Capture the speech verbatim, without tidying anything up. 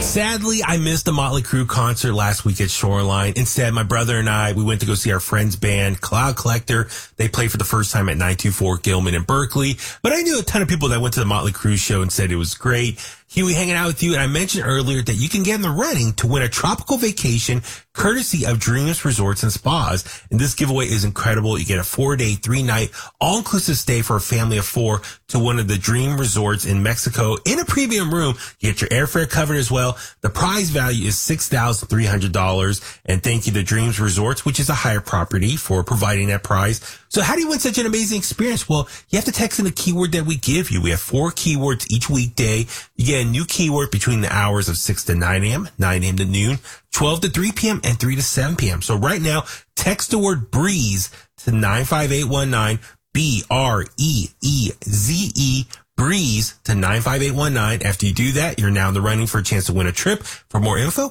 Sadly, I missed the Motley Crue concert last week at Shoreline. Instead, my brother and I, we went to go see our friend's band, Cloud Collector. They played for the first time at nine two four Gilman in Berkeley. But I knew a ton of people that went to the Motley Crue show and said it was great. Huey hanging out with you, and I mentioned earlier that you can get in the running to win a tropical vacation courtesy of Dreams Resorts and Spas. And this giveaway is incredible. You get a four-day, three-night, all-inclusive stay for a family of four to one of the Dream Resorts in Mexico in a premium room. You get your airfare covered as well. The prize value is six thousand three hundred dollars. And thank you to Dreams Resorts, which is a higher property, for providing that prize. So how do you win such an amazing experience? Well, you have to text in the keyword that we give you. We have four keywords each weekday. You get a new keyword between the hours of six to nine a.m., nine a.m. to noon, twelve to three p.m., and three to seven p.m. So right now, text the word BREEZE to nine five eight one nine, B R E E Z E, BREEZE to nine five eight one nine. After you do that, you're now in the running for a chance to win a trip. For more info,